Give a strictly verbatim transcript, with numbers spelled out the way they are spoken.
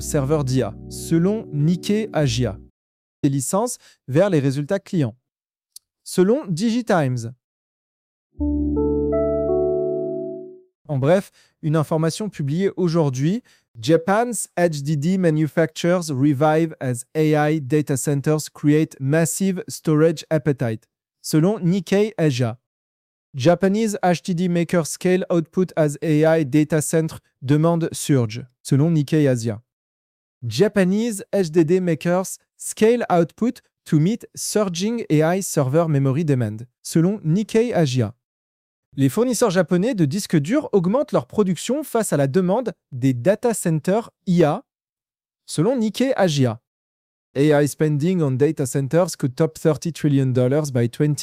serveurs d'I A, selon Nikkei Asia. Des licences vers les résultats clients. Selon DigiTimes. En bref, une information publiée aujourd'hui, Japan's H D D manufacturers revive as A I data centers create massive storage appetite. Selon Nikkei Asia. Japanese H D D makers scale output as A I data center demand surge. Selon Nikkei Asia. Japanese H D D makers scale output to meet surging A I server memory demand. Selon Nikkei Asia. Les fournisseurs japonais de disques durs augmentent leur production face à la demande des data centers I A, selon Nikkei Asia. A I spending on data centers could top thirty trillion dollars by twenty